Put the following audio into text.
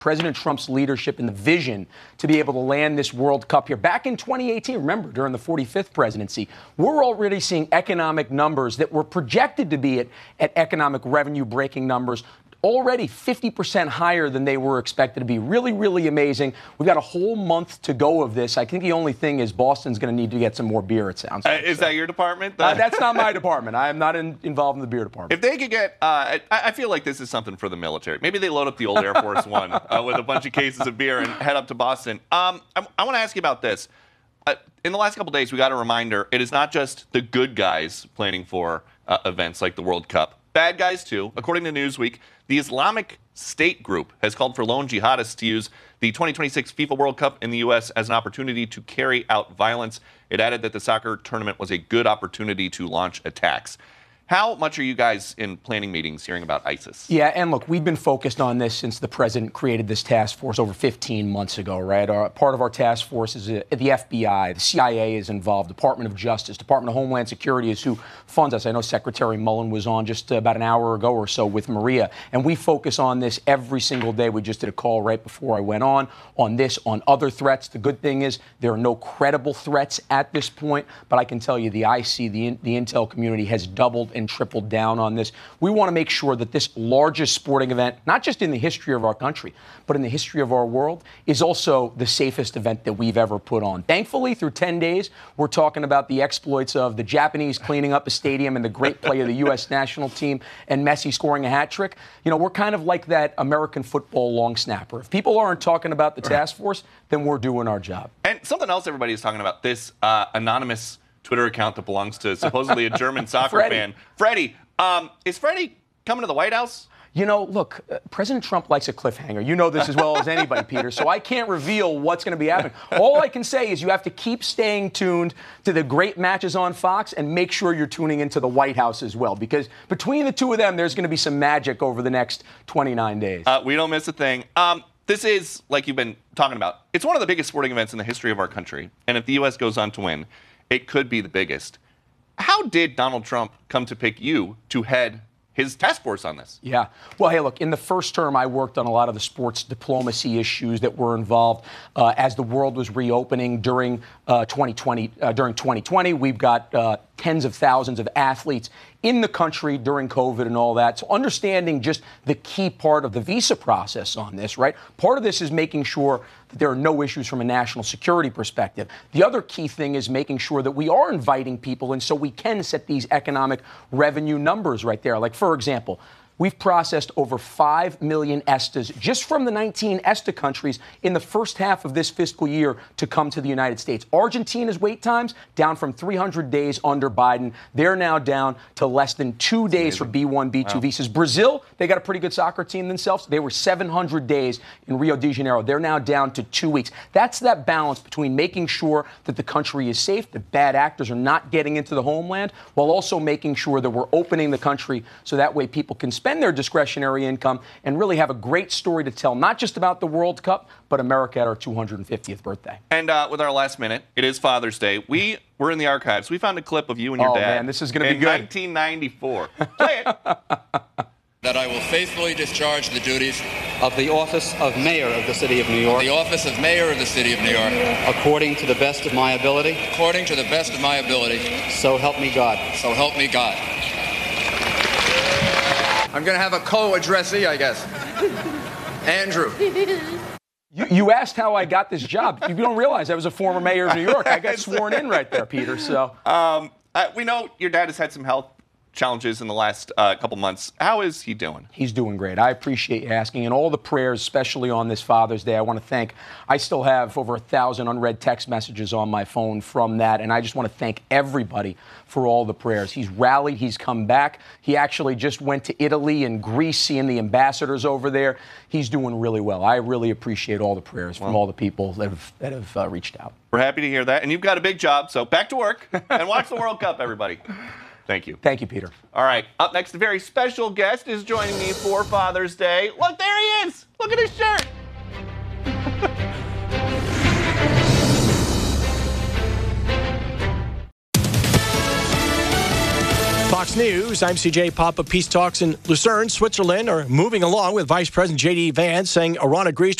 President Trump's leadership and the vision to be able to land this World Cup here. Back in 2018, remember, during the 45th presidency, we're already seeing economic numbers that were projected to be at economic revenue-breaking numbers, already 50% higher than they were expected to be. Really, really amazing. We've got a whole month to go of this. I think the only thing is Boston's going to need to get some more beer, it sounds like. Is that your department? That's not my department. I am not involved in the beer department. If they could get, I feel like this is something for the military. Maybe they load up the old Air Force One with a bunch of cases of beer and head up to Boston. I want to ask you about this. In the last couple of days, we got a reminder. It is not just the good guys planning for events like the World Cup. Bad guys, too. According to Newsweek, the Islamic State group has called for lone jihadists to use the 2026 FIFA World Cup in the U.S. as an opportunity to carry out violence. It added that the soccer tournament was a good opportunity to launch attacks. How much are you guys in planning meetings hearing about ISIS? Yeah, and look, we've been focused on this since the president created this task force over 15 months ago, right? Part of our task force is the FBI, the CIA is involved, Department of Justice, Department of Homeland Security is who funds us. I know Secretary Mullen was on just about an hour ago or so with Maria, and we focus on this every single day. We just did a call right before I went on this, on other threats. The good thing is there are no credible threats at this point, but I can tell you the IC, the intel community has doubled and tripled down on this. We want to make sure that this largest sporting event, not just in the history of our country, but in the history of our world, is also the safest event that we've ever put on. Thankfully, through 10 days, we're talking about the exploits of the Japanese cleaning up a stadium and the great play of the U.S. national team and Messi scoring a hat trick. You know, we're kind of like that American football long snapper. If people aren't talking about the task force, then we're doing our job. And something else everybody is talking about, this anonymous Twitter account that belongs to supposedly a German soccer fan. Freddie, is Freddie coming to the White House? You know, look, President Trump likes a cliffhanger. You know this as well as anybody, Peter, so I can't reveal what's going to be happening. All I can say is you have to keep staying tuned to the great matches on Fox and make sure you're tuning into the White House as well, because between the two of them, there's going to be some magic over the next 29 days. We don't miss a thing. This is, like you've been talking about, it's one of the biggest sporting events in the history of our country, and if the U.S. goes on to win, it could be the biggest. How did Donald Trump come to pick you to head his task force on this? Yeah. Well, hey, look, in the first term, I worked on a lot of the sports diplomacy issues that were involved as the world was reopening during 2020. We've got tens of thousands of athletes in the country during COVID and all that. So understanding just the key part of the visa process on this, right? Part of this is making sure that there are no issues from a national security perspective. The other key thing is making sure that we are inviting people in so we can set these economic revenue numbers right there. Like, for example, we've processed over 5 million ESTAs just from the 19 ESTA countries in the first half of this fiscal year to come to the United States. Argentina's wait times down from 300 days under Biden. They're now down to less than 2 days for B1, B2 visas. Brazil, they got a pretty good soccer team themselves. They were 700 days in Rio de Janeiro. They're now down to 2 weeks. That's that balance between making sure that the country is safe, that bad actors are not getting into the homeland, while also making sure that we're opening the country so that way people can spend their discretionary income and really have a great story to tell, not just about the World Cup, but America at our 250th birthday. And with our last minute, it is Father's Day. We were in the archives. We found a clip of you and your dad. Oh, man, this is going to be good. In 1994. Play it. That I will faithfully discharge the duties of the office of Mayor of the City of New York. The office of Mayor of the City of New York. According to the best of my ability. According to the best of my ability. So help me God. So help me God. I'm going to have a co-addressee, I guess. Andrew. You asked how I got this job. You don't realize I was a former mayor of New York. I got sworn in right there, Peter. So we know your dad has had some health challenges in the last couple months. How is he doing? He's doing great. I appreciate you asking. And all the prayers, especially on this Father's Day, I want to thank. I still have over 1,000 unread text messages on my phone from that. And I just want to thank everybody for all the prayers. He's rallied. He's come back. He actually just went to Italy and Greece, seeing the ambassadors over there. He's doing really well. I really appreciate all the prayers from all the people that have reached out. We're happy to hear that. And you've got a big job. So back to work and watch the World Cup, everybody. Thank you. Thank you, Peter. All right. Up next, a very special guest is joining me for Father's Day. Look, there he is. Look at his shirt. Fox Fox News, I'm CJ Papa. Peace talks in Lucerne, Switzerland are moving along with Vice President J.D. Vance saying Iran agrees